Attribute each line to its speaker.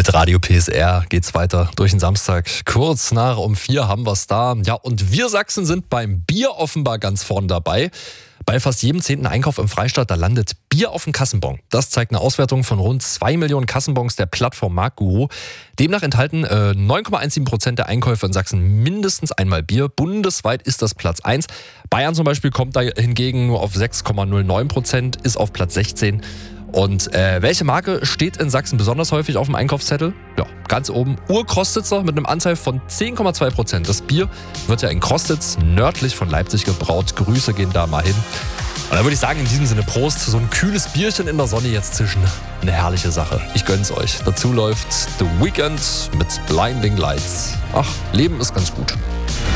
Speaker 1: Mit Radio PSR geht's weiter durch den Samstag. Kurz nach um 4 haben wir's da. Ja, und wir Sachsen sind beim Bier offenbar ganz vorn dabei. Bei fast jedem 10. Einkauf im Freistaat, da landet Bier auf dem Kassenbon. Das zeigt eine Auswertung von rund 2 Millionen Kassenbons der Plattform Marktguru. Demnach enthalten 9,17% der Einkäufe in Sachsen mindestens einmal Bier. Bundesweit ist das Platz 1. Bayern zum Beispiel kommt da hingegen nur auf 6,09%, ist auf Platz 16. Und welche Marke steht in Sachsen besonders häufig auf dem Einkaufszettel? Ja, ganz oben Urkrostitzer mit einem Anteil von 10,2%. Das Bier wird ja in Krostitz nördlich von Leipzig gebraut. Grüße gehen da mal hin. Und dann würde ich sagen, in diesem Sinne Prost. So ein kühles Bierchen in der Sonne jetzt zwischen. Eine herrliche Sache. Ich gönn's euch. Dazu läuft The Weeknd mit Blinding Lights. Ach, Leben ist ganz gut.